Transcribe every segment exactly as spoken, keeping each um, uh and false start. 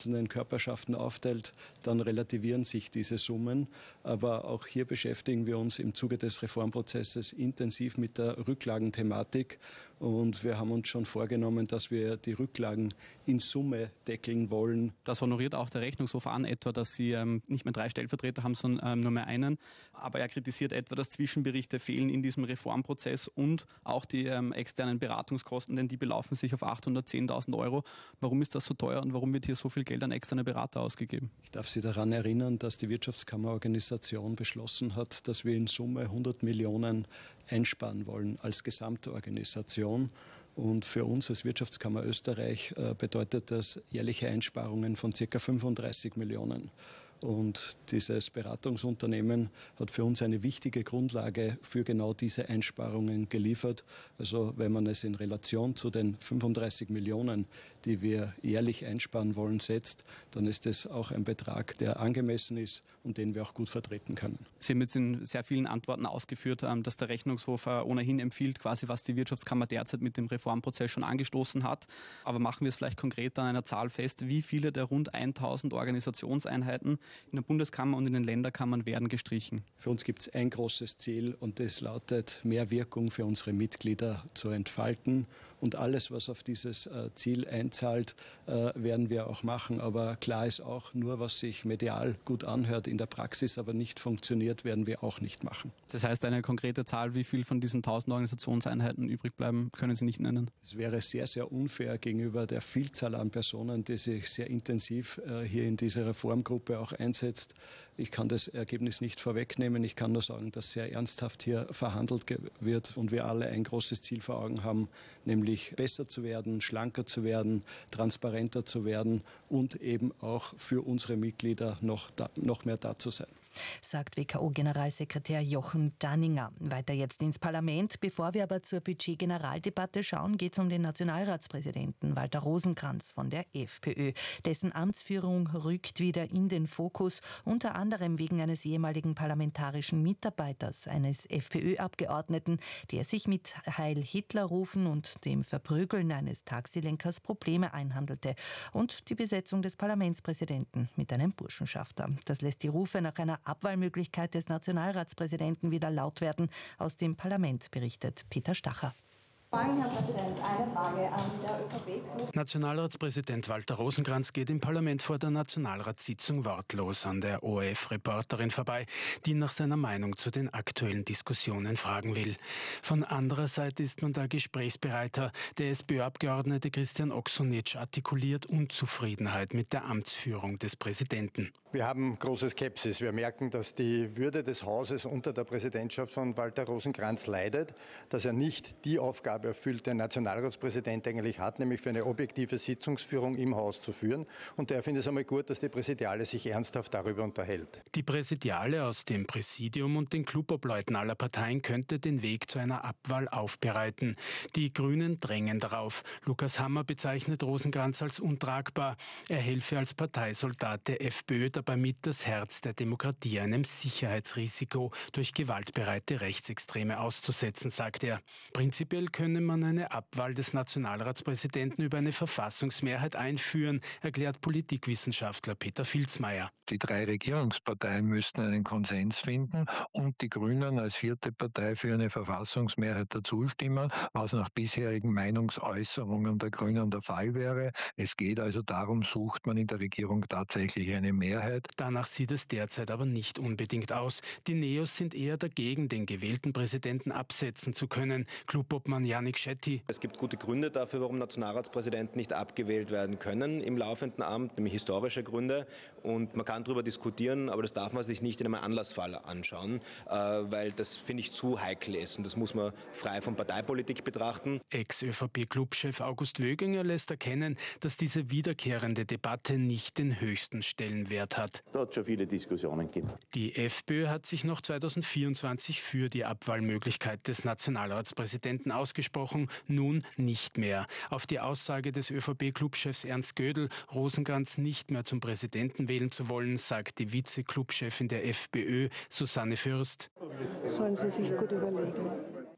einzelnen Körperschaften aufteilt, dann relativieren sich diese Summen. Aber auch hier beschäftigen wir uns im Zuge des Reformprozesses intensiv mit der Rücklagenthematik. Und wir haben uns schon vorgenommen, dass wir die Rücklagen in Summe deckeln wollen. Das honoriert auch der Rechnungshof an, etwa, dass sie ähm, nicht mehr drei Stellvertreter haben, sondern ähm, nur mehr einen. Aber er kritisiert etwa, dass Zwischenberichte fehlen in diesem Reformprozess und auch die ähm, externen Beratungskosten, denn die belaufen sich auf achthundertzehntausend Euro. Warum ist das so teuer und warum wird hier so viel Geld an externe Berater ausgegeben? Ich darf Sie daran erinnern, dass die Wirtschaftskammerorganisation beschlossen hat, dass wir in Summe hundert Millionen einsparen wollen als Gesamtorganisation. Und für uns als Wirtschaftskammer Österreich äh, bedeutet das jährliche Einsparungen von ca. fünfunddreißig Millionen. Und dieses Beratungsunternehmen hat für uns eine wichtige Grundlage für genau diese Einsparungen geliefert. Also wenn man es in Relation zu den fünfunddreißig Millionen, die wir jährlich einsparen wollen, setzt, dann ist es auch ein Betrag, der angemessen ist und den wir auch gut vertreten können. Sie haben jetzt in sehr vielen Antworten ausgeführt, dass der Rechnungshof ohnehin empfiehlt, quasi was die Wirtschaftskammer derzeit mit dem Reformprozess schon angestoßen hat. Aber machen wir es vielleicht konkret an einer Zahl fest, wie viele der rund tausend Organisationseinheiten in der Bundeskammer und in den Länderkammern werden gestrichen? Für uns gibt es ein großes Ziel und das lautet, mehr Wirkung für unsere Mitglieder zu entfalten. Und alles, was auf dieses Ziel einzahlt, werden wir auch machen. Aber klar ist auch, nur was sich medial gut anhört, in der Praxis aber nicht funktioniert, werden wir auch nicht machen. Das heißt, eine konkrete Zahl, wie viel von diesen tausend Organisationseinheiten übrig bleiben, können Sie nicht nennen? Es wäre sehr, sehr unfair gegenüber der Vielzahl an Personen, die sich sehr intensiv hier in dieser Reformgruppe auch einsetzt. Ich kann das Ergebnis nicht vorwegnehmen. Ich kann nur sagen, dass sehr ernsthaft hier verhandelt wird und wir alle ein großes Ziel vor Augen haben, nämlich besser zu werden, schlanker zu werden, transparenter zu werden und eben auch für unsere Mitglieder noch, da, noch mehr da zu sein. Sagt W K O-Generalsekretär Jochen Danninger. Weiter jetzt ins Parlament. Bevor wir aber zur Budget-Generaldebatte schauen, geht es um den Nationalratspräsidenten Walter Rosenkranz von der FPÖ. Dessen Amtsführung rückt wieder in den Fokus, unter anderem wegen eines ehemaligen parlamentarischen Mitarbeiters, eines FPÖ-Abgeordneten, der sich mit Heil-Hitler-Rufen und dem Verprügeln eines Taxilenkers Probleme einhandelte, und die Besetzung des Parlamentspräsidenten mit einem Burschenschafter. Das lässt die Rufe nach einer Abwahlmöglichkeit des Nationalratspräsidenten wieder laut werden. Aus dem Parlament berichtet Peter Stacher. Herr Präsident, eine Frage an der ÖVP. Nationalratspräsident Walter Rosenkranz geht im Parlament vor der Nationalratssitzung wortlos an der O R F-Reporterin vorbei, die nach seiner Meinung zu den aktuellen Diskussionen fragen will. Von anderer Seite ist man da gesprächsbereiter. Der SPÖ-Abgeordnete Christian Oksonitsch artikuliert Unzufriedenheit mit der Amtsführung des Präsidenten. Wir haben große Skepsis. Wir merken, dass die Würde des Hauses unter der Präsidentschaft von Walter Rosenkranz leidet, dass er nicht die Aufgabe erfüllt, der Nationalratspräsident eigentlich hat, nämlich für eine objektive Sitzungsführung im Haus zu führen. Und daher finde ich es einmal gut, dass die Präsidiale sich ernsthaft darüber unterhält. Die Präsidiale aus dem Präsidium und den Clubobleuten aller Parteien könnte den Weg zu einer Abwahl aufbereiten. Die Grünen drängen darauf. Lukas Hammer bezeichnet Rosenkranz als untragbar. Er helfe als Parteisoldat der FPÖ dabei mit, das Herz der Demokratie einem Sicherheitsrisiko durch gewaltbereite Rechtsextreme auszusetzen, sagt er. Prinzipiell könne man eine Abwahl des Nationalratspräsidenten über eine Verfassungsmehrheit einführen, erklärt Politikwissenschaftler Peter Filzmeier. Die drei Regierungsparteien müssten einen Konsens finden und die Grünen als vierte Partei für eine Verfassungsmehrheit dazu stimmen, was nach bisherigen Meinungsäußerungen der Grünen der Fall wäre. Es geht also darum, sucht man in der Regierung tatsächlich eine Mehrheit. Danach sieht es derzeit aber nicht unbedingt aus. Die Neos sind eher dagegen, den gewählten Präsidenten absetzen zu können. Clubobmann Janik Schetti. Es gibt gute Gründe dafür, warum Nationalratspräsidenten nicht abgewählt werden können im laufenden Amt, nämlich historische Gründe. Und man kann darüber diskutieren, aber das darf man sich nicht in einem Anlassfall anschauen, weil das, finde ich, zu heikel ist. Und das muss man frei von Parteipolitik betrachten. Ex-ÖVP-Clubchef August Wöginger lässt erkennen, dass diese wiederkehrende Debatte nicht den höchsten Stellenwert hat. Da hat es schon viele Diskussionen gegeben. Die FPÖ hat sich noch zweitausendvierundzwanzig für die Abwahlmöglichkeit des Nationalratspräsidenten ausgesprochen, nun nicht mehr. Auf die Aussage des ÖVP-Clubchefs Ernst Gödel, Rosenkranz nicht mehr zum Präsidenten wählen zu wollen, sagt die Vize-Clubchefin der FPÖ, Susanne Fürst. Sollen Sie sich gut überlegen.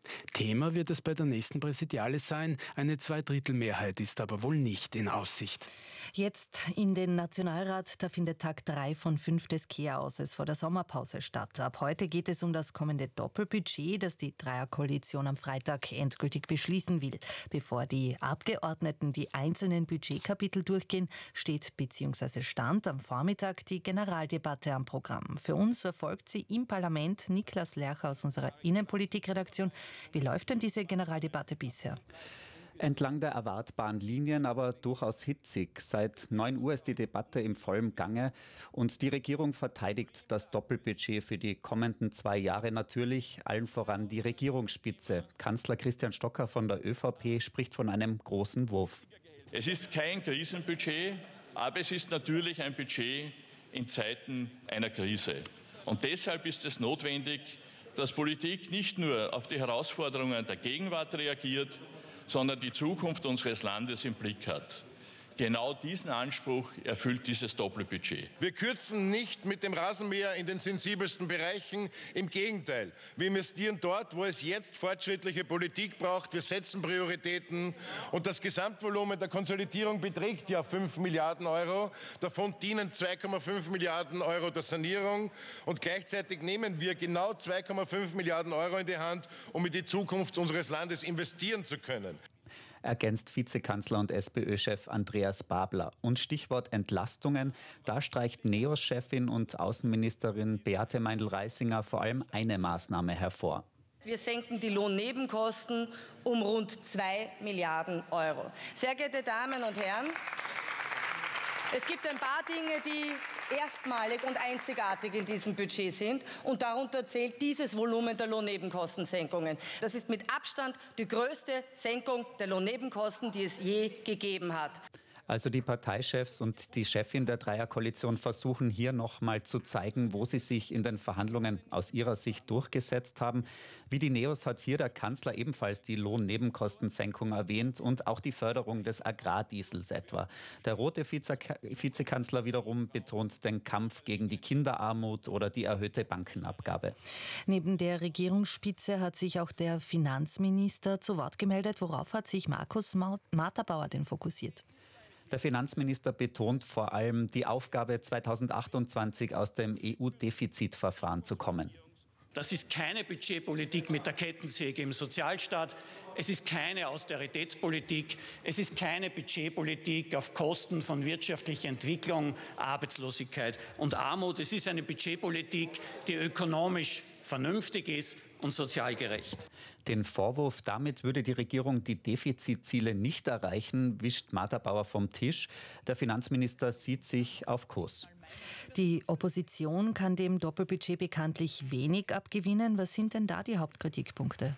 Thema wird es bei der nächsten Präsidiale sein. Eine Zweidrittelmehrheit ist aber wohl nicht in Aussicht. Jetzt in den Nationalrat, da findet Tag drei von fünf des Kehrausses vor der Sommerpause statt. Ab heute geht es um das kommende Doppelbudget, das die Dreierkoalition am Freitag endgültig beschließen will. Bevor die Abgeordneten die einzelnen Budgetkapitel durchgehen, steht bzw. stand am Vormittag die Generaldebatte am Programm. Für uns verfolgt sie im Parlament Niklas Lercher aus unserer Innenpolitikredaktion. Wie läuft denn diese Generaldebatte bisher? Entlang der erwartbaren Linien, aber durchaus hitzig. Seit neun Uhr ist die Debatte im vollen Gange und die Regierung verteidigt das Doppelbudget für die kommenden zwei Jahre natürlich, allen voran die Regierungsspitze. Kanzler Christian Stocker von der ÖVP spricht von einem großen Wurf. Es ist kein Krisenbudget, aber es ist natürlich ein Budget in Zeiten einer Krise. Und deshalb ist es notwendig, dass Politik nicht nur auf die Herausforderungen der Gegenwart reagiert, sondern die Zukunft unseres Landes im Blick hat. Genau diesen Anspruch erfüllt dieses Doppelbudget. Wir kürzen nicht mit dem Rasenmäher in den sensibelsten Bereichen. Im Gegenteil, wir investieren dort, wo es jetzt fortschrittliche Politik braucht. Wir setzen Prioritäten und das Gesamtvolumen der Konsolidierung beträgt ja fünf Milliarden Euro. Davon dienen zwei Komma fünf Milliarden Euro der Sanierung und gleichzeitig nehmen wir genau zwei Komma fünf Milliarden Euro in die Hand, um in die Zukunft unseres Landes investieren zu können. Ergänzt Vizekanzler und SPÖ-Chef Andreas Babler. Und Stichwort Entlastungen, da streicht NEOS-Chefin und Außenministerin Beate Meindl-Reisinger vor allem eine Maßnahme hervor. Wir senken die Lohnnebenkosten um rund zwei Milliarden Euro. Sehr geehrte Damen und Herren, es gibt ein paar Dinge, die erstmalig und einzigartig in diesem Budget sind. Und darunter zählt dieses Volumen der Lohnnebenkostensenkungen. Das ist mit Abstand die größte Senkung der Lohnnebenkosten, die es je gegeben hat. Also die Parteichefs und die Chefin der Dreierkoalition versuchen hier noch mal zu zeigen, wo sie sich in den Verhandlungen aus ihrer Sicht durchgesetzt haben. Wie die NEOS hat hier der Kanzler ebenfalls die Lohnnebenkostensenkung erwähnt und auch die Förderung des Agrardiesels etwa. Der rote Vize- Vizekanzler wiederum betont den Kampf gegen die Kinderarmut oder die erhöhte Bankenabgabe. Neben der Regierungsspitze hat sich auch der Finanzminister zu Wort gemeldet. Worauf hat sich Markus Marterbauer denn fokussiert? Der Finanzminister betont vor allem die Aufgabe, zweitausendachtundzwanzig aus dem E U-Defizitverfahren zu kommen. Das ist keine Budgetpolitik mit der Kettensäge im Sozialstaat. Es ist keine Austeritätspolitik. Es ist keine Budgetpolitik auf Kosten von wirtschaftlicher Entwicklung, Arbeitslosigkeit und Armut. Es ist eine Budgetpolitik, die ökonomisch vernünftig ist und sozial gerecht. Den Vorwurf, damit würde die Regierung die Defizitziele nicht erreichen, wischt Marterbauer vom Tisch. Der Finanzminister sieht sich auf Kurs. Die Opposition kann dem Doppelbudget bekanntlich wenig abgewinnen. Was sind denn da die Hauptkritikpunkte?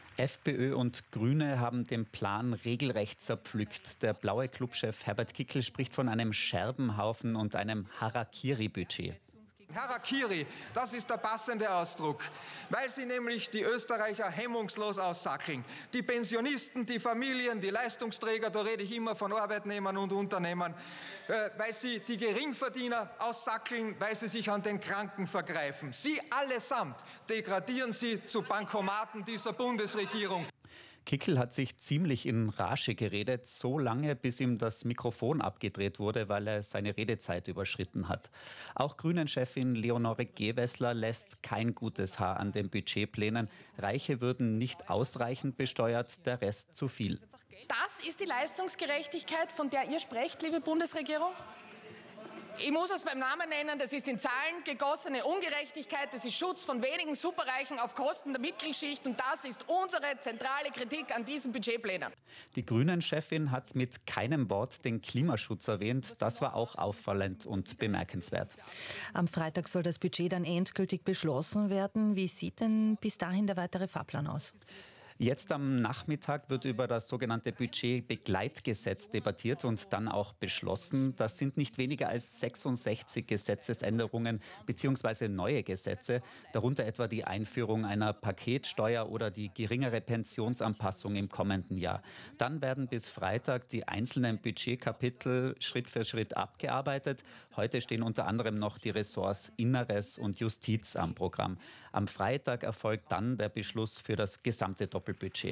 FPÖ und Grüne haben den Plan regelrecht zerpflückt. Der blaue Clubchef Herbert Kickl spricht von einem Scherbenhaufen und einem Harakiri-Budget. Harakiri, das ist der passende Ausdruck, weil sie nämlich die Österreicher hemmungslos aussackeln. Die Pensionisten, die Familien, die Leistungsträger, da rede ich immer von Arbeitnehmern und Unternehmern, äh, weil sie die Geringverdiener aussackeln, weil sie sich an den Kranken vergreifen. Sie allesamt degradieren sie zu Bankomaten dieser Bundesregierung. Kickl hat sich ziemlich in Rage geredet, so lange, bis ihm das Mikrofon abgedreht wurde, weil er seine Redezeit überschritten hat. Auch Grünen-Chefin Leonore Gewessler lässt kein gutes Haar an den Budgetplänen. Reiche würden nicht ausreichend besteuert, der Rest zu viel. Das ist die Leistungsgerechtigkeit, von der ihr sprecht, liebe Bundesregierung? Ich muss es beim Namen nennen, das ist in Zahlen gegossene Ungerechtigkeit, das ist Schutz von wenigen Superreichen auf Kosten der Mittelschicht und das ist unsere zentrale Kritik an diesen Budgetplänen. Die Grünen-Chefin hat mit keinem Wort den Klimaschutz erwähnt. Das war auch auffallend und bemerkenswert. Am Freitag soll das Budget dann endgültig beschlossen werden. Wie sieht denn bis dahin der weitere Fahrplan aus? Jetzt am Nachmittag wird über das sogenannte Budgetbegleitgesetz debattiert und dann auch beschlossen. Das sind nicht weniger als sechsundsechzig Gesetzesänderungen bzw. neue Gesetze, darunter etwa die Einführung einer Paketsteuer oder die geringere Pensionsanpassung im kommenden Jahr. Dann werden bis Freitag die einzelnen Budgetkapitel Schritt für Schritt abgearbeitet. Heute stehen unter anderem noch die Ressorts Inneres und Justiz am Programm. Am Freitag erfolgt dann der Beschluss für das gesamte Doppelbudget.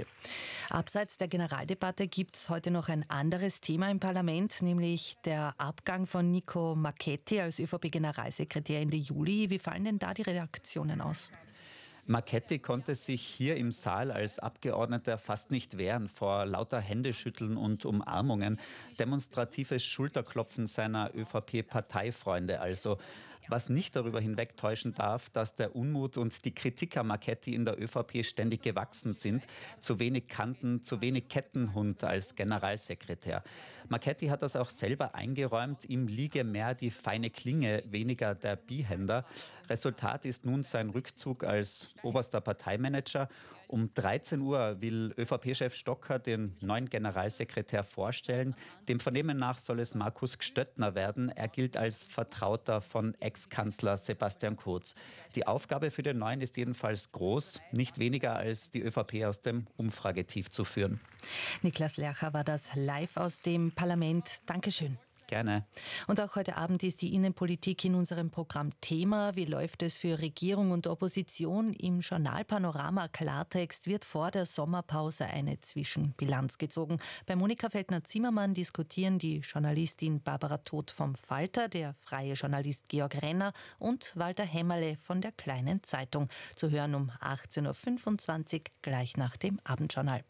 Abseits der Generaldebatte gibt es heute noch ein anderes Thema im Parlament, nämlich der Abgang von Nico Marchetti als ÖVP-Generalsekretär Ende Juli. Wie fallen denn da die Reaktionen aus? Marchetti konnte sich hier im Saal als Abgeordneter fast nicht wehren vor lauter Händeschütteln und Umarmungen, demonstratives Schulterklopfen seiner ÖVP-Parteifreunde also. Was nicht darüber hinwegtäuschen darf, dass der Unmut und die Kritik an Marchetti in der ÖVP ständig gewachsen sind. Zu wenig Kanten, zu wenig Kettenhund als Generalsekretär. Marchetti hat das auch selber eingeräumt. Ihm liege mehr die feine Klinge, weniger der Bihänder. Resultat ist nun sein Rückzug als oberster Parteimanager. Um dreizehn Uhr will ÖVP-Chef Stocker den neuen Generalsekretär vorstellen. Dem Vernehmen nach soll es Markus Gstöttner werden. Er gilt als Vertrauter von Ex-Kanzler Sebastian Kurz. Die Aufgabe für den Neuen ist jedenfalls groß, nicht weniger als die ÖVP aus dem Umfragetief zu führen. Niklas Lercher war das live aus dem Parlament. Dankeschön. Gerne. Und auch heute Abend ist die Innenpolitik in unserem Programm Thema. Wie läuft es für Regierung und Opposition? Im Journal Panorama Klartext wird vor der Sommerpause eine Zwischenbilanz gezogen. Bei Monika Feldner-Zimmermann diskutieren die Journalistin Barbara Todt vom Falter, der freie Journalist Georg Renner und Walter Hämmerle von der Kleinen Zeitung. Zu hören um achtzehn Uhr fünfundzwanzig, gleich nach dem Abendjournal.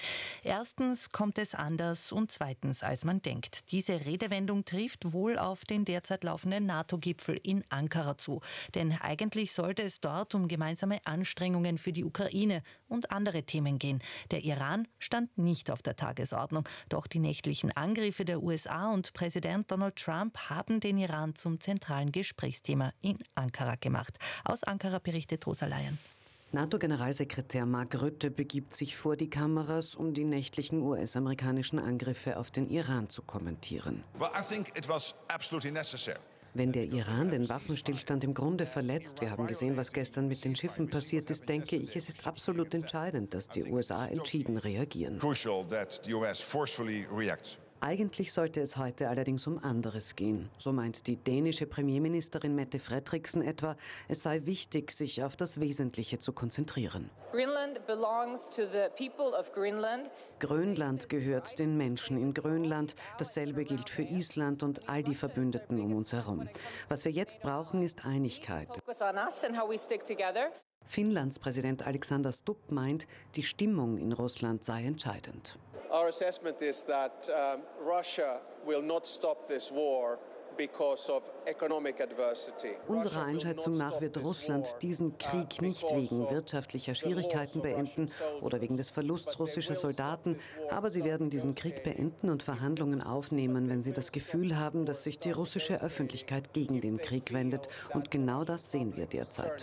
Erstens kommt es anders und zweitens, als man denkt. Diese Redewendung trifft wohl auf den derzeit laufenden NATO-Gipfel in Ankara zu. Denn eigentlich sollte es dort um gemeinsame Anstrengungen für die Ukraine und andere Themen gehen. Der Iran stand nicht auf der Tagesordnung. Doch die nächtlichen Angriffe der U S A und Präsident Donald Trump haben den Iran zum zentralen Gesprächsthema in Ankara gemacht. Aus Ankara berichtet Rosa Laien. NATO-Generalsekretär Mark Rutte begibt sich vor die Kameras, um die nächtlichen U S-amerikanischen Angriffe auf den Iran zu kommentieren. Well, I think it was absolutely necessary. Wenn der Iran den Waffenstillstand im Grunde verletzt, wir haben gesehen, was gestern mit den Schiffen passiert ist, denke ich, es ist absolut entscheidend, dass die U S A entschieden reagieren. Crucial that the U S forcefully reacts. Eigentlich sollte es heute allerdings um anderes gehen. So meint die dänische Premierministerin Mette Frederiksen etwa, es sei wichtig, sich auf das Wesentliche zu konzentrieren. Greenland belongs to the people of Greenland. Grönland gehört den Menschen in Grönland. Dasselbe gilt für Island und all die Verbündeten um uns herum. Was wir jetzt brauchen, ist Einigkeit. Focus on us and how we stick together. Finnlands Präsident Alexander Stubb meint, die Stimmung in Russland sei entscheidend. Our assessment is that um, Russia will not stop this war because of economic adversity. Unserer Einschätzung nach wird Russland diesen Krieg nicht wegen wirtschaftlicher Schwierigkeiten beenden oder wegen des Verlusts russischer Soldaten, aber sie werden diesen Krieg beenden und Verhandlungen aufnehmen, wenn sie das Gefühl haben, dass sich die russische Öffentlichkeit gegen den Krieg wendet. Und genau das sehen wir derzeit.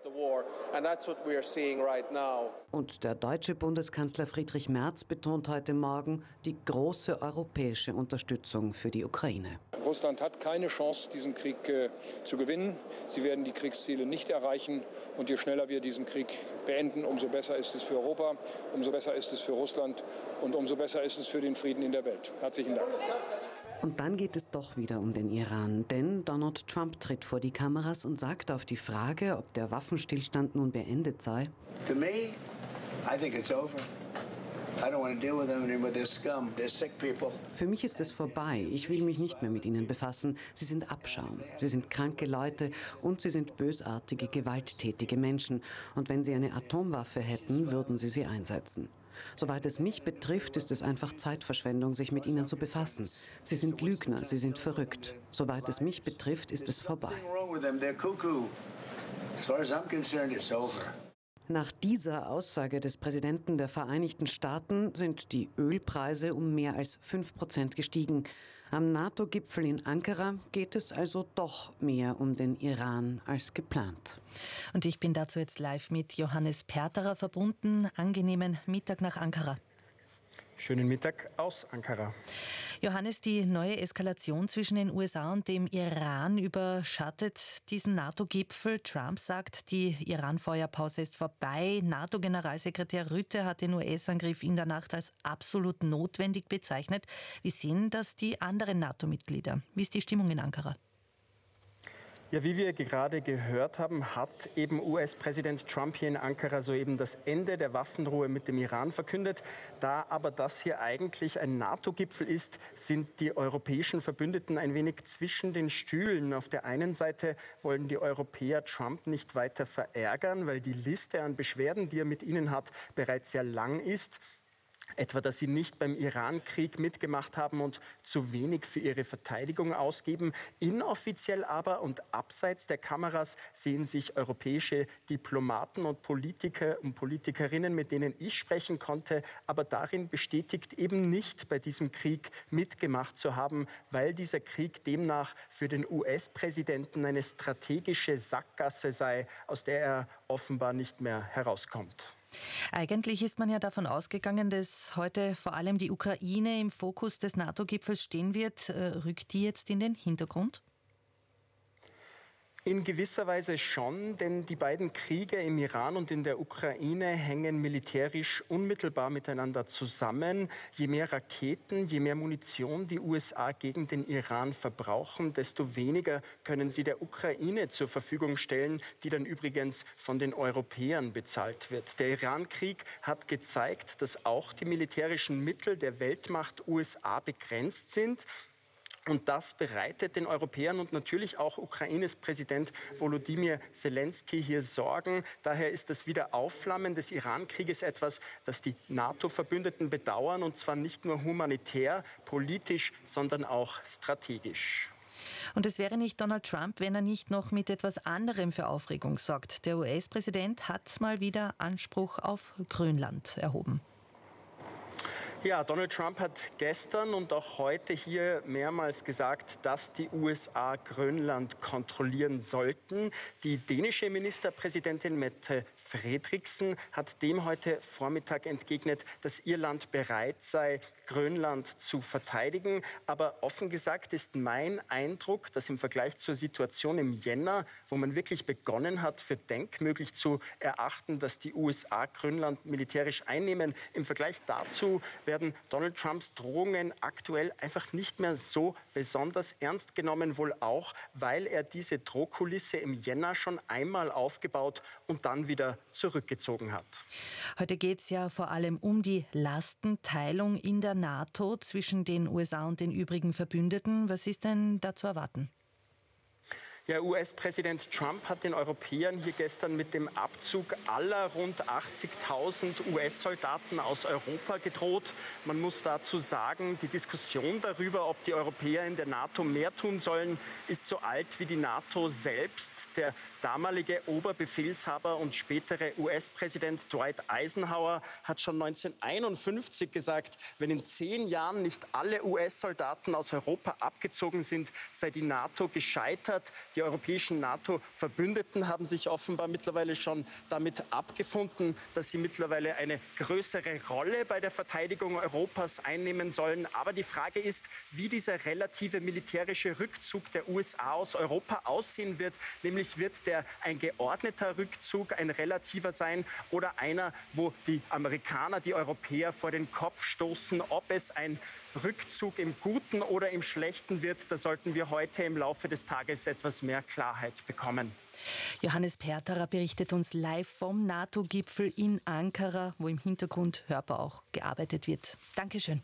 Und der deutsche Bundeskanzler Friedrich Merz betont heute Morgen die große europäische Unterstützung für die Ukraine. Russland hat keine Chance, diesen Krieg äh, zu gewinnen. Sie werden die Kriegsziele nicht erreichen. Und je schneller wir diesen Krieg beenden, umso besser ist es für Europa, umso besser ist es für Russland und umso besser ist es für den Frieden in der Welt. Herzlichen Dank. Und dann geht es doch wieder um den Iran, denn Donald Trump tritt vor die Kameras und sagt auf die Frage, ob der Waffenstillstand nun beendet sei: To me, I think it's over. Für mich ist es vorbei. Ich will mich nicht mehr mit ihnen befassen. Sie sind Abschaum. Sie sind kranke Leute und sie sind bösartige, gewalttätige Menschen. Und wenn sie eine Atomwaffe hätten, würden sie sie einsetzen. Soweit es mich betrifft, ist es einfach Zeitverschwendung, sich mit ihnen zu befassen. Sie sind Lügner, sie sind verrückt. Soweit es mich betrifft, ist es vorbei. Nach dieser Aussage des Präsidenten der Vereinigten Staaten sind die Ölpreise um mehr als fünf Prozent gestiegen. Am NATO-Gipfel in Ankara geht es also doch mehr um den Iran als geplant. Und ich bin dazu jetzt live mit Johannes Perterer verbunden. Angenehmen Mittag nach Ankara. Schönen Mittag aus Ankara. Johannes, die neue Eskalation zwischen den U S A und dem Iran überschattet diesen NATO-Gipfel. Trump sagt, die Iran-Feuerpause ist vorbei. NATO-Generalsekretär Rutte hat den U S-Angriff in der Nacht als absolut notwendig bezeichnet. Wie sehen das die anderen NATO-Mitglieder? Wie ist die Stimmung in Ankara? Ja, wie wir gerade gehört haben, hat eben U S-Präsident Trump hier in Ankara soeben das Ende der Waffenruhe mit dem Iran verkündet. Da aber das hier eigentlich ein NATO-Gipfel ist, sind die europäischen Verbündeten ein wenig zwischen den Stühlen. Auf der einen Seite wollen die Europäer Trump nicht weiter verärgern, weil die Liste an Beschwerden, die er mit ihnen hat, bereits sehr lang ist. Etwa, dass sie nicht beim Iran-Krieg mitgemacht haben und zu wenig für ihre Verteidigung ausgeben. Inoffiziell aber und abseits der Kameras sehen sich europäische Diplomaten und Politiker und Politikerinnen, mit denen ich sprechen konnte, aber darin bestätigt, eben nicht bei diesem Krieg mitgemacht zu haben, weil dieser Krieg demnach für den U S-Präsidenten eine strategische Sackgasse sei, aus der er offenbar nicht mehr herauskommt. Eigentlich ist man ja davon ausgegangen, dass heute vor allem die Ukraine im Fokus des NATO-Gipfels stehen wird. Rückt die jetzt in den Hintergrund? In gewisser Weise schon, denn die beiden Kriege im Iran und in der Ukraine hängen militärisch unmittelbar miteinander zusammen. Je mehr Raketen, je mehr Munition die U S A gegen den Iran verbrauchen, desto weniger können sie der Ukraine zur Verfügung stellen, die dann übrigens von den Europäern bezahlt wird. Der Iran-Krieg hat gezeigt, dass auch die militärischen Mittel der Weltmacht U S A begrenzt sind. Und das bereitet den Europäern und natürlich auch Ukraines Präsident Volodymyr Zelensky hier Sorgen. Daher ist das Wiederaufflammen des Iran-Krieges etwas, das die NATO-Verbündeten bedauern, und zwar nicht nur humanitär, politisch, sondern auch strategisch. Und es wäre nicht Donald Trump, wenn er nicht noch mit etwas anderem für Aufregung sorgt. Der U S-Präsident hat mal wieder Anspruch auf Grönland erhoben. Ja, Donald Trump hat gestern und auch heute hier mehrmals gesagt, dass die U S A Grönland kontrollieren sollten. Die dänische Ministerpräsidentin Mette Frederiksen hat dem heute Vormittag entgegnet, dass ihr Land bereit sei, Grönland zu verteidigen. Aber offen gesagt ist mein Eindruck, dass im Vergleich zur Situation im Jänner, wo man wirklich begonnen hat, für denkmöglich zu erachten, dass die U S A Grönland militärisch einnehmen, im Vergleich dazu werden Donald Trumps Drohungen aktuell einfach nicht mehr so besonders ernst genommen, wohl auch, weil er diese Drohkulisse im Jänner schon einmal aufgebaut und dann wieder zurückgezogen hat. Heute geht es ja vor allem um die Lastenteilung in der NATO zwischen den U S A und den übrigen Verbündeten. Was ist denn da zu erwarten? Ja, U S-Präsident Trump hat den Europäern hier gestern mit dem Abzug aller rund achtzigtausend U S-Soldaten aus Europa gedroht. Man muss dazu sagen, die Diskussion darüber, ob die Europäer in der NATO mehr tun sollen, ist so alt wie die NATO selbst. Der damalige Oberbefehlshaber und spätere U S-Präsident Dwight Eisenhower hat schon neunzehnhunderteinundfünfzig gesagt, wenn in zehn Jahren nicht alle U S-Soldaten aus Europa abgezogen sind, sei die NATO gescheitert. Die europäischen NATO-Verbündeten haben sich offenbar mittlerweile schon damit abgefunden, dass sie mittlerweile eine größere Rolle bei der Verteidigung Europas einnehmen sollen. Aber die Frage ist, wie dieser relative militärische Rückzug der U S A aus Europa aussehen wird. Nämlich wird der ein geordneter Rückzug, ein relativer sein oder einer, wo die Amerikaner die Europäer vor den Kopf stoßen. Ob es ein Rückzug im Guten oder im Schlechten wird, da sollten wir heute im Laufe des Tages etwas mehr Klarheit bekommen. Johannes Perterer berichtet uns live vom NATO-Gipfel in Ankara, wo im Hintergrund hörbar auch gearbeitet wird. Dankeschön.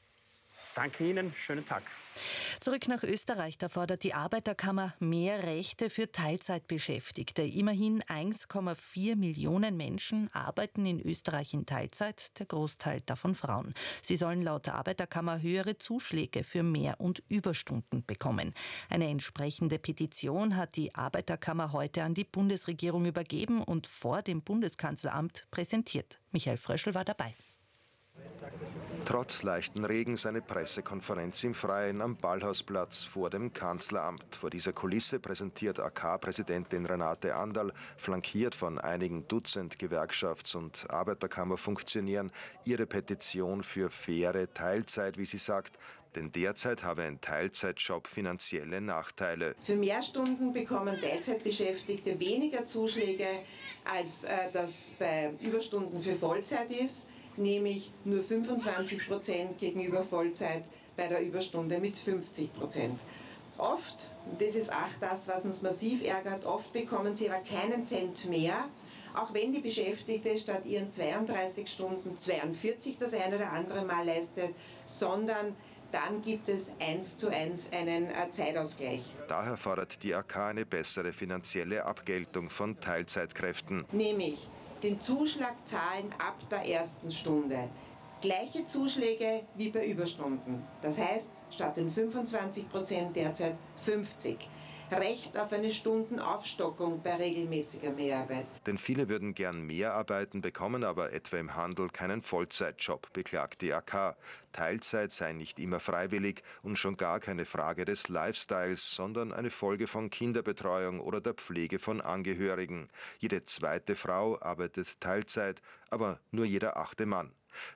Danke Ihnen, schönen Tag. Zurück nach Österreich, da fordert die Arbeiterkammer mehr Rechte für Teilzeitbeschäftigte. Immerhin eins Komma vier Millionen Menschen arbeiten in Österreich in Teilzeit, der Großteil davon Frauen. Sie sollen laut der Arbeiterkammer höhere Zuschläge für Mehr- und Überstunden bekommen. Eine entsprechende Petition hat die Arbeiterkammer heute an die Bundesregierung übergeben und vor dem Bundeskanzleramt präsentiert. Michael Fröschl war dabei. Trotz leichten Regens eine Pressekonferenz im Freien am Ballhausplatz vor dem Kanzleramt. Vor dieser Kulisse präsentiert A K-Präsidentin Renate Anderl, flankiert von einigen Dutzend Gewerkschafts- und Arbeiterkammerfunktionären, ihre Petition für faire Teilzeit, wie sie sagt. Denn derzeit habe ein Teilzeitjob finanzielle Nachteile. Für Mehrstunden bekommen Teilzeitbeschäftigte weniger Zuschläge, als äh, das bei Überstunden für Vollzeit ist, nämlich nur fünfundzwanzig Prozent gegenüber Vollzeit bei der Überstunde mit fünfzig Prozent. Oft, das ist auch das, was uns massiv ärgert, oft bekommen sie aber keinen Cent mehr, auch wenn die Beschäftigte statt ihren zweiunddreißig Stunden zweiundvierzig das ein oder andere Mal leistet, sondern dann gibt es eins zu eins einen Zeitausgleich. Daher fordert die A K eine bessere finanzielle Abgeltung von Teilzeitkräften. Nämlich den Zuschlag zahlen ab der ersten Stunde. Gleiche Zuschläge wie bei Überstunden. Das heißt, statt den fünfundzwanzig Prozent derzeit fünfzig. Recht auf eine Stundenaufstockung bei regelmäßiger Mehrarbeit. Denn viele würden gern mehr arbeiten, bekommen aber etwa im Handel keinen Vollzeitjob, beklagt die A K. Teilzeit sei nicht immer freiwillig und schon gar keine Frage des Lifestyles, sondern eine Folge von Kinderbetreuung oder der Pflege von Angehörigen. Jede zweite Frau arbeitet Teilzeit, aber nur jeder achte Mann.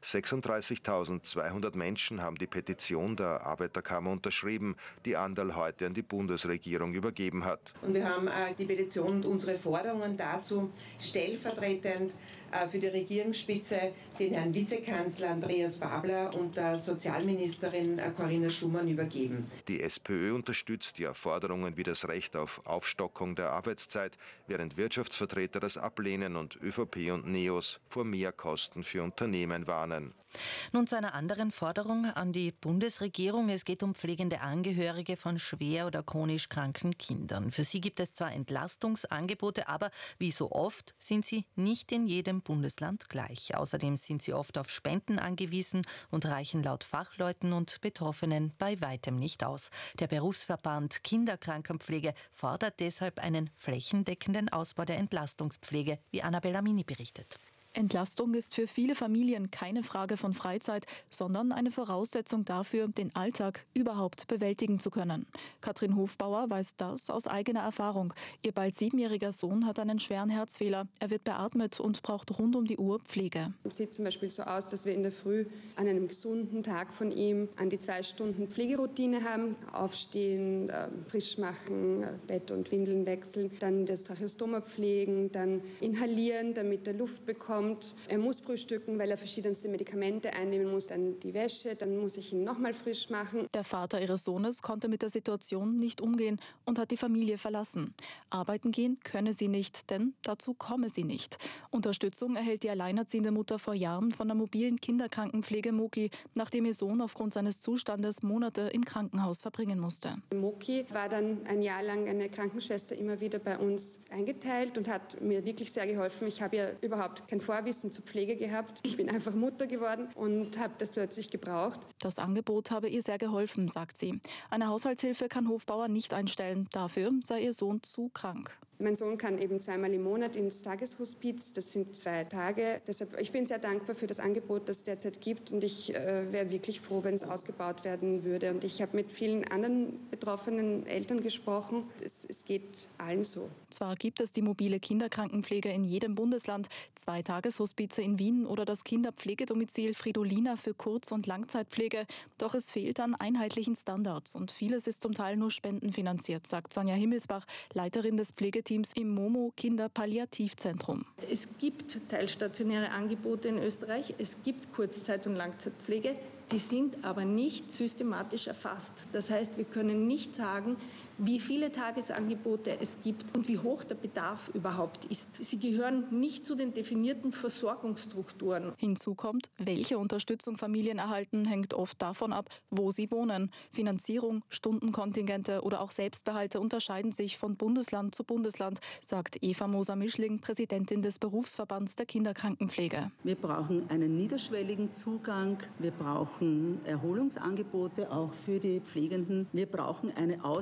sechsunddreißigtausendzweihundert Menschen haben die Petition der Arbeiterkammer unterschrieben, die Anderl heute an die Bundesregierung übergeben hat. Und wir haben äh, die Petition und unsere Forderungen dazu stellvertretend äh, für die Regierungsspitze den Herrn Vizekanzler Andreas Babler und der Sozialministerin äh, Corinna Schumann übergeben. Die SPÖ unterstützt ja Forderungen wie das Recht auf Aufstockung der Arbeitszeit, während Wirtschaftsvertreter das ablehnen und ÖVP und NEOS vor Mehrkosten für Unternehmen warnen. Nun zu einer anderen Forderung an die Bundesregierung. Es geht um pflegende Angehörige von schwer oder chronisch kranken Kindern. Für sie gibt es zwar Entlastungsangebote, aber wie so oft sind sie nicht in jedem Bundesland gleich. Außerdem sind sie oft auf Spenden angewiesen und reichen laut Fachleuten und Betroffenen bei weitem nicht aus. Der Berufsverband Kinderkrankenpflege fordert deshalb einen flächendeckenden Ausbau der Entlastungspflege, wie Annabella Mini berichtet. Entlastung ist für viele Familien keine Frage von Freizeit, sondern eine Voraussetzung dafür, den Alltag überhaupt bewältigen zu können. Katrin Hofbauer weiß das aus eigener Erfahrung. Ihr bald siebenjähriger Sohn hat einen schweren Herzfehler. Er wird beatmet und braucht rund um die Uhr Pflege. Es sieht zum Beispiel so aus, dass wir in der Früh an einem gesunden Tag von ihm an die zwei Stunden Pflegeroutine haben. Aufstehen, frisch machen, Bett und Windeln wechseln, dann das Tracheostoma pflegen, dann inhalieren, damit er Luft bekommt. Er muss frühstücken, weil er verschiedenste Medikamente einnehmen muss, dann die Wäsche, dann muss ich ihn nochmal frisch machen. Der Vater ihres Sohnes konnte mit der Situation nicht umgehen und hat die Familie verlassen. Arbeiten gehen könne sie nicht, denn dazu komme sie nicht. Unterstützung erhält die alleinerziehende Mutter vor Jahren von der mobilen Kinderkrankenpflege Moki, nachdem ihr Sohn aufgrund seines Zustandes Monate im Krankenhaus verbringen musste. Moki war dann ein Jahr lang eine Krankenschwester immer wieder bei uns eingeteilt und hat mir wirklich sehr geholfen. Ich habe ja überhaupt kein Vorwissen zur Pflege gehabt. Ich bin einfach Mutter geworden und habe das plötzlich gebraucht. Das Angebot habe ihr sehr geholfen, sagt sie. Eine Haushaltshilfe kann Hofbauer nicht einstellen. Dafür sei ihr Sohn zu krank. Mein Sohn kann eben zweimal im Monat ins Tageshospiz, das sind zwei Tage. Deshalb, ich bin sehr dankbar für das Angebot, das es derzeit gibt und ich äh, wäre wirklich froh, wenn es ausgebaut werden würde. Und ich habe mit vielen anderen betroffenen Eltern gesprochen. Es, es geht allen so. Zwar gibt es die mobile Kinderkrankenpflege in jedem Bundesland, zwei Tageshospize in Wien oder das Kinderpflegedomizil Fridolina für Kurz- und Langzeitpflege, doch es fehlt an einheitlichen Standards und vieles ist zum Teil nur spendenfinanziert, sagt Sonja Himmelsbach, Leiterin des Pflegeteams im Momo Kinderpalliativzentrum. Es gibt teilstationäre Angebote in Österreich, es gibt Kurzzeit- und Langzeitpflege, die sind aber nicht systematisch erfasst. Das heißt, wir können nicht sagen, wie viele Tagesangebote es gibt und wie hoch der Bedarf überhaupt ist. Sie gehören nicht zu den definierten Versorgungsstrukturen. Hinzu kommt, welche Unterstützung Familien erhalten, hängt oft davon ab, wo sie wohnen. Finanzierung, Stundenkontingente oder auch Selbstbehalte unterscheiden sich von Bundesland zu Bundesland, sagt Eva Moser-Mischling, Präsidentin des Berufsverbands der Kinderkrankenpflege. Wir brauchen einen niederschwelligen Zugang, wir brauchen Erholungsangebote auch für die Pflegenden, wir brauchen eine ausreichende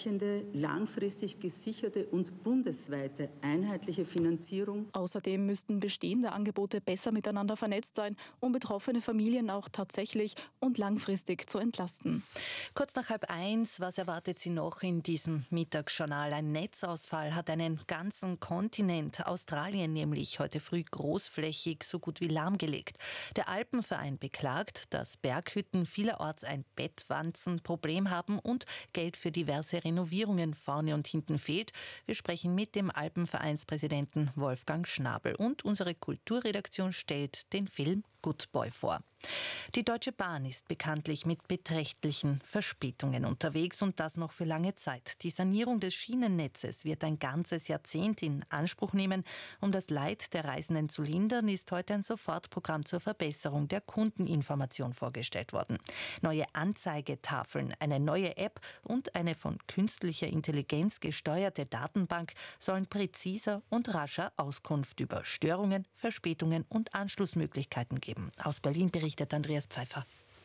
ausreichende, langfristig gesicherte und bundesweite einheitliche Finanzierung. Außerdem müssten bestehende Angebote besser miteinander vernetzt sein, um betroffene Familien auch tatsächlich und langfristig zu entlasten. Kurz nach halb eins, was erwartet Sie noch in diesem Mittagsjournal? Ein Netzausfall hat einen ganzen Kontinent, Australien nämlich, heute früh großflächig so gut wie lahmgelegt. Der Alpenverein beklagt, dass Berghütten vielerorts ein Bettwanzenproblem haben und Geld für diverse Renovierungen vorne und hinten fehlt. Wir sprechen mit dem Alpenvereinspräsidenten Wolfgang Schnabel und unsere Kulturredaktion stellt den Film Good Boy vor. Die Deutsche Bahn ist bekanntlich mit beträchtlichen Verspätungen unterwegs und das noch für lange Zeit. Die Sanierung des Schienennetzes wird ein ganzes Jahrzehnt in Anspruch nehmen. Um das Leid der Reisenden zu lindern, ist heute ein Sofortprogramm zur Verbesserung der Kundeninformation vorgestellt worden. Neue Anzeigetafeln, eine neue App und eine von künstlicher Intelligenz gesteuerte Datenbank sollen präziser und rascher Auskunft über Störungen, Verspätungen und Anschlussmöglichkeiten geben. Aus Berlin berichtet Andreas Pfeiffer.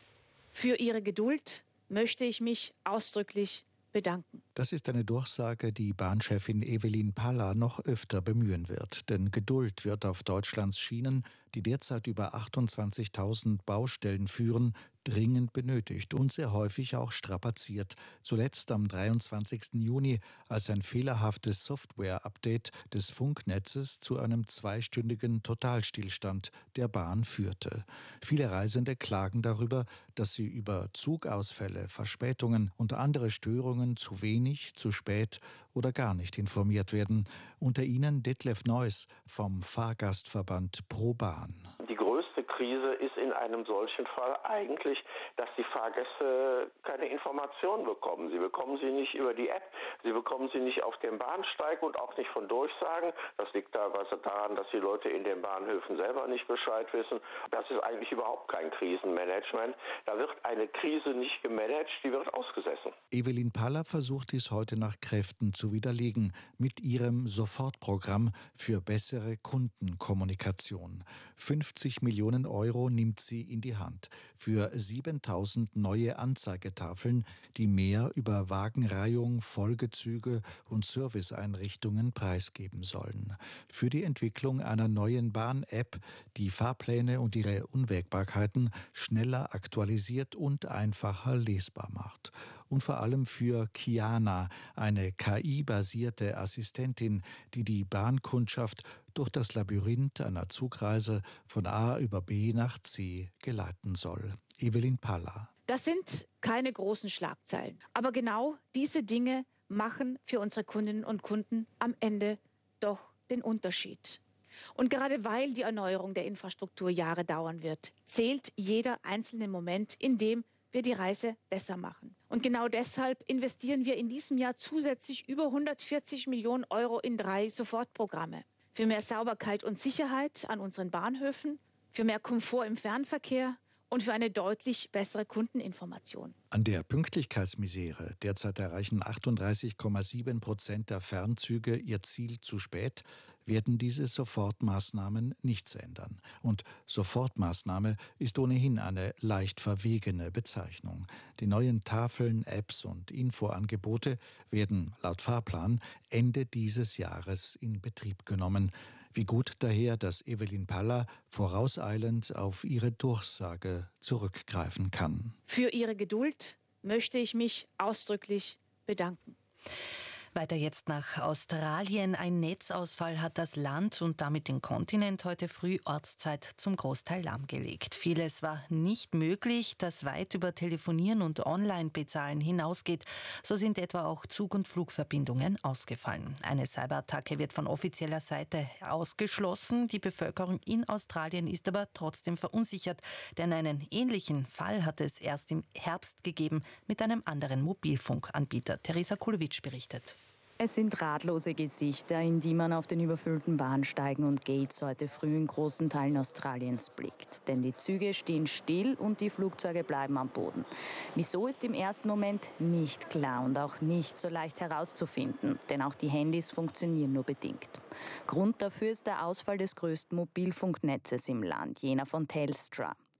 Für Ihre Geduld möchte ich mich ausdrücklich bedanken. Das ist eine Durchsage, die Bahnchefin Evelyn Palla noch öfter bemühen wird. Denn Geduld wird auf Deutschlands Schienen, die derzeit über achtundzwanzigtausend Baustellen führen, dringend benötigt und sehr häufig auch strapaziert. Zuletzt am dreiundzwanzigsten Juni, als ein fehlerhaftes Software-Update des Funknetzes zu einem zweistündigen Totalstillstand der Bahn führte. Viele Reisende klagen darüber, dass sie über Zugausfälle, Verspätungen und andere Störungen zu wenig, zu spät oder gar nicht informiert werden. Unter ihnen Detlef Neuss vom Fahrgastverband ProBahn. Die größte Krise ist in einem solchen Fall eigentlich, dass die Fahrgäste keine Informationen bekommen. Sie bekommen sie nicht über die App, sie bekommen sie nicht auf dem Bahnsteig und auch nicht von Durchsagen. Das liegt teilweise daran, dass die Leute in den Bahnhöfen selber nicht Bescheid wissen. Das ist eigentlich überhaupt kein Krisenmanagement. Da wird eine Krise nicht gemanagt, die wird ausgesessen. Evelyn Palla versucht dies heute nach Kräften zu widerlegen mit ihrem Sofortprogramm für bessere Kundenkommunikation. fünfzig Millionen Euro nimmt sie in die Hand für siebentausend neue Anzeigetafeln, die mehr über Wagenreihung, Folgezüge und Serviceeinrichtungen preisgeben sollen. Für die Entwicklung einer neuen Bahn-App, die Fahrpläne und ihre Unwägbarkeiten schneller aktualisiert und einfacher lesbar macht. Und vor allem für Kiana, eine K I-basierte Assistentin, die die Bahnkundschaft durch das Labyrinth einer Zugreise von A über B nach C geleiten soll. Evelyn Palla. Das sind keine großen Schlagzeilen. Aber genau diese Dinge machen für unsere Kundinnen und Kunden am Ende doch den Unterschied. Und gerade weil die Erneuerung der Infrastruktur Jahre dauern wird, zählt jeder einzelne Moment, in dem wir die Reise besser machen. Und genau deshalb investieren wir in diesem Jahr zusätzlich über hundertvierzig Millionen Euro in drei Sofortprogramme. Für mehr Sauberkeit und Sicherheit an unseren Bahnhöfen, für mehr Komfort im Fernverkehr und für eine deutlich bessere Kundeninformation. An der Pünktlichkeitsmisere, derzeit erreichen achtunddreißig Komma sieben Prozent der Fernzüge ihr Ziel zu spät, werden diese Sofortmaßnahmen nichts ändern. Und Sofortmaßnahme ist ohnehin eine leicht verwegene Bezeichnung. Die neuen Tafeln, Apps und Infoangebote werden laut Fahrplan Ende dieses Jahres in Betrieb genommen. Wie gut daher, dass Evelyn Palla vorauseilend auf ihre Durchsage zurückgreifen kann. Für Ihre Geduld möchte ich mich ausdrücklich bedanken. Weiter jetzt nach Australien. Ein Netzausfall hat das Land und damit den Kontinent heute früh Ortszeit zum Großteil lahmgelegt. Vieles war nicht möglich, das weit über Telefonieren und Online-Bezahlen hinausgeht. So sind etwa auch Zug- und Flugverbindungen ausgefallen. Eine Cyberattacke wird von offizieller Seite ausgeschlossen. Die Bevölkerung in Australien ist aber trotzdem verunsichert, denn einen ähnlichen Fall hat es erst im Herbst gegeben mit einem anderen Mobilfunkanbieter. Theresa Kulowitsch berichtet. Es sind ratlose Gesichter, in die man auf den überfüllten Bahnsteigen und Gates heute früh in großen Teilen Australiens blickt. Denn die Züge stehen still und die Flugzeuge bleiben am Boden. Wieso ist im ersten Moment nicht klar und auch nicht so leicht herauszufinden, denn auch die Handys funktionieren nur bedingt. Grund dafür ist der Ausfall des größten Mobilfunknetzes im Land, jener von Telstra.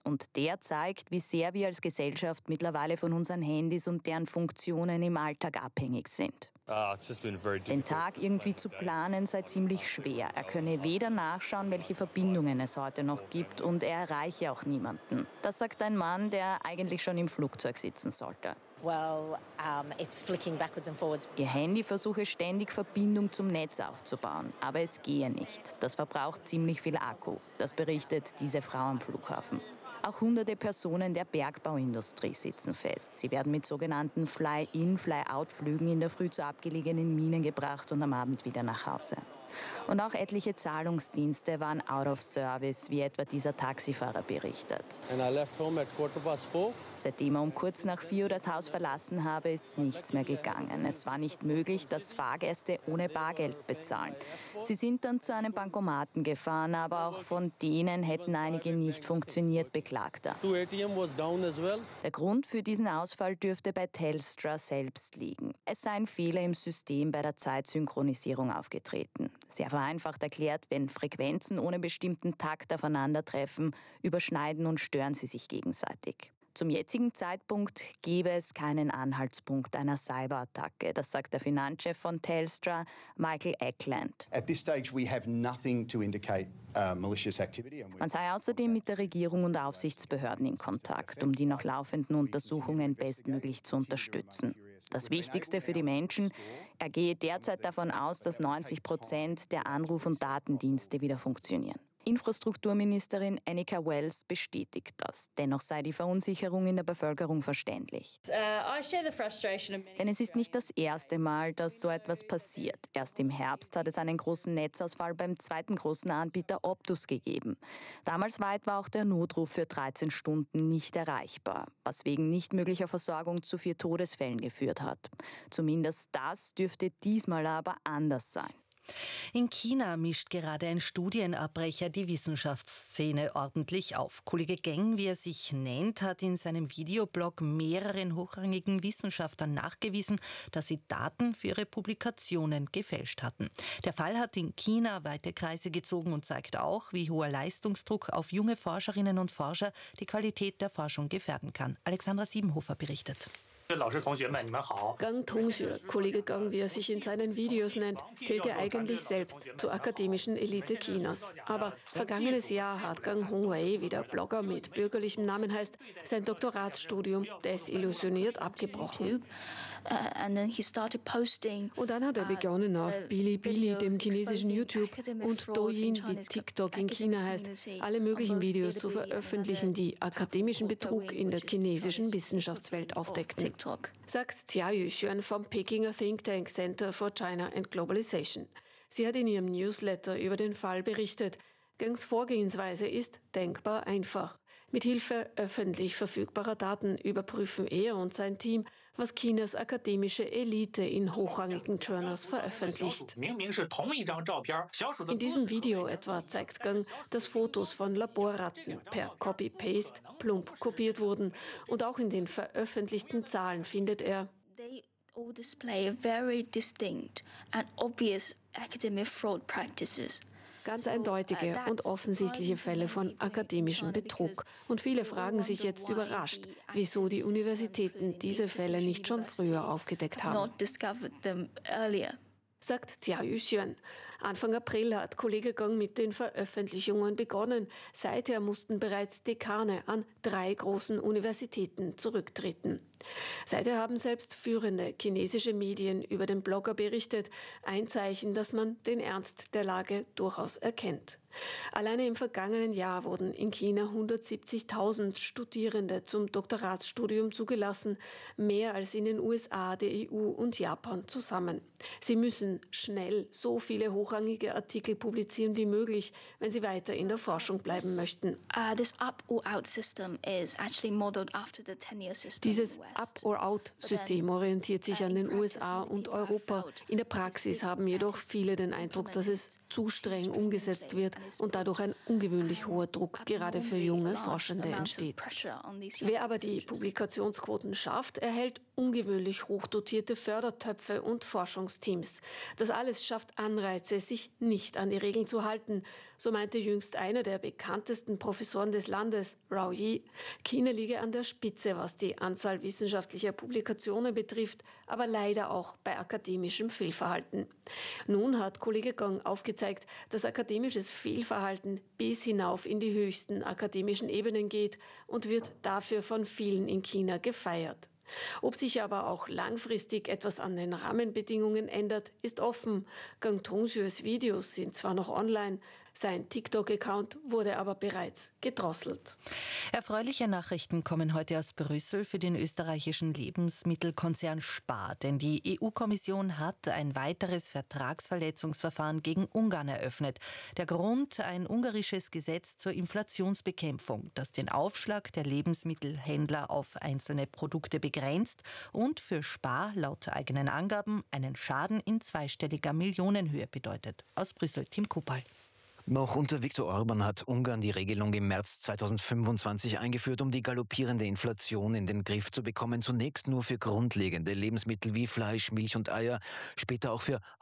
Und der zeigt, wie sehr wir als Gesellschaft mittlerweile von unseren Handys und deren Funktionen im Alltag abhängig sind. Den Tag irgendwie zu planen sei ziemlich schwer. Er könne weder nachschauen, welche Verbindungen es heute noch gibt, und er erreiche auch niemanden. Das sagt ein Mann, der eigentlich schon im Flugzeug sitzen sollte. Well, um, it's flicking backwards and forwards. Ihr Handy versuche ständig Verbindung zum Netz aufzubauen, aber es gehe nicht. Das verbraucht ziemlich viel Akku. Das berichtet diese Frau am Flughafen. Auch hunderte Personen der Bergbauindustrie sitzen fest. Sie werden mit sogenannten Fly-in, Fly-out-Flügen in der Früh zu abgelegenen Minen gebracht und am Abend wieder nach Hause. Und auch etliche Zahlungsdienste waren out of service, wie etwa dieser Taxifahrer berichtet. And I left home at quarter past four. Seitdem er um kurz nach vier Uhr das Haus verlassen habe, ist nichts mehr gegangen. Es war nicht möglich, dass Fahrgäste ohne Bargeld bezahlen. Sie sind dann zu einem Bankomaten gefahren, aber auch von denen hätten einige nicht funktioniert, beklagt er. Two A T M was down as well. Der Grund für diesen Ausfall dürfte bei Telstra selbst liegen. Es sei ein Fehler im System bei der Zeitsynchronisierung aufgetreten. Sehr vereinfacht erklärt, wenn Frequenzen ohne bestimmten Takt aufeinandertreffen, überschneiden und stören sie sich gegenseitig. Zum jetzigen Zeitpunkt gebe es keinen Anhaltspunkt einer Cyberattacke. Das sagt der Finanzchef von Telstra, Michael Eckland. At this stage we have nothing to indicate uh, malicious activity. Man sei außerdem mit der Regierung und Aufsichtsbehörden in Kontakt, um die noch laufenden Untersuchungen bestmöglich zu unterstützen. Das Wichtigste für die Menschen, er gehe derzeit davon aus, dass neunzig Prozent der Anruf- und Datendienste wieder funktionieren. Infrastrukturministerin Annika Wells bestätigt das. Dennoch sei die Verunsicherung in der Bevölkerung verständlich. Denn es ist nicht das erste Mal, dass so etwas passiert. Erst im Herbst hat es einen großen Netzausfall beim zweiten großen Anbieter Optus gegeben. Damals war etwa auch der Notruf für dreizehn Stunden nicht erreichbar, was wegen nicht möglicher Versorgung zu vier Todesfällen geführt hat. Zumindest das dürfte diesmal aber anders sein. In China mischt gerade ein Studienabbrecher die Wissenschaftsszene ordentlich auf. Kollege Geng, wie er sich nennt, hat in seinem Videoblog mehreren hochrangigen Wissenschaftlern nachgewiesen, dass sie Daten für ihre Publikationen gefälscht hatten. Der Fall hat in China weite Kreise gezogen und zeigt auch, wie hoher Leistungsdruck auf junge Forscherinnen und Forscher die Qualität der Forschung gefährden kann. Alexandra Siebenhofer berichtet. Gang Tongxue, Kollege Gang, wie er sich in seinen Videos nennt, zählte eigentlich selbst zur akademischen Elite Chinas. Aber vergangenes Jahr hat Gang Hongwei, wie der Blogger mit bürgerlichem Namen heißt, sein Doktoratsstudium desillusioniert abgebrochen. Und dann hat er begonnen, auf Bilibili, dem chinesischen YouTube, und Douyin, wie TikTok in China heißt, alle möglichen Videos zu veröffentlichen, die akademischen Betrug in der chinesischen Wissenschaftswelt aufdeckten. Sagt Jia Yuxuan vom Pekinger Think Tank Center for China and Globalization. Sie hat in ihrem Newsletter über den Fall berichtet. Gangs Vorgehensweise ist denkbar einfach. Mit Hilfe öffentlich verfügbarer Daten überprüfen er und sein Team, was Chinas akademische Elite in hochrangigen Journals veröffentlicht. In diesem Video etwa zeigt Gang, dass Fotos von Laborratten per Copy-Paste plump kopiert wurden. Und auch in den veröffentlichten Zahlen findet er: They all display very distinct and obvious academic fraud practices. Ganz eindeutige und offensichtliche Fälle von akademischem Betrug. Und viele fragen sich jetzt überrascht, wieso die Universitäten diese Fälle nicht schon früher aufgedeckt haben. Sagt Jia Yuxuan. Anfang April hat Kollege Gang mit den Veröffentlichungen begonnen. Seither mussten bereits Dekane an drei großen Universitäten zurücktreten. Seither haben selbst führende chinesische Medien über den Blogger berichtet. Ein Zeichen, dass man den Ernst der Lage durchaus erkennt. Alleine im vergangenen Jahr wurden in China hundertsiebzigtausend Studierende zum Doktoratsstudium zugelassen, mehr als in den U S A, der E U und Japan zusammen. Sie müssen schnell so viele hochrangige Artikel publizieren wie möglich, wenn sie weiter in der Forschung bleiben möchten. Uh, this up-or-out-system is actually modeled after the ten-year-system. Dieses Up-or-out-System orientiert sich an den U S A und Europa. In der Praxis haben jedoch viele den Eindruck, dass es zu streng umgesetzt wird und dadurch ein ungewöhnlich hoher Druck gerade für junge Forschende entsteht. Wer aber die Publikationsquoten schafft, erhält ungewöhnlich hochdotierte Fördertöpfe und Forschungsteams. Das alles schafft Anreize heiße, sich nicht an die Regeln zu halten. So meinte jüngst einer der bekanntesten Professoren des Landes, Rao Yi. China liege an der Spitze, was die Anzahl wissenschaftlicher Publikationen betrifft, aber leider auch bei akademischem Fehlverhalten. Nun hat Kollege Gong aufgezeigt, dass akademisches Fehlverhalten bis hinauf in die höchsten akademischen Ebenen geht und wird dafür von vielen in China gefeiert. Ob sich aber auch langfristig etwas an den Rahmenbedingungen ändert, ist offen. Gang Tongxues Videos sind zwar noch online, sein TikTok-Account wurde aber bereits gedrosselt. Erfreuliche Nachrichten kommen heute aus Brüssel für den österreichischen Lebensmittelkonzern Spar. Denn die E U-Kommission hat ein weiteres Vertragsverletzungsverfahren gegen Ungarn eröffnet. Der Grund: ein ungarisches Gesetz zur Inflationsbekämpfung, das den Aufschlag der Lebensmittelhändler auf einzelne Produkte begrenzt und für Spar laut eigenen Angaben einen Schaden in zweistelliger Millionenhöhe bedeutet. Aus Brüssel, Tim Kupal. Noch unter Viktor Orban hat Ungarn die Regelung im März zweitausendfünfundzwanzig eingeführt, um die galoppierende Inflation in den Griff zu bekommen. Zunächst nur für grundlegende Lebensmittel wie Fleisch, Milch und Eier, später auch für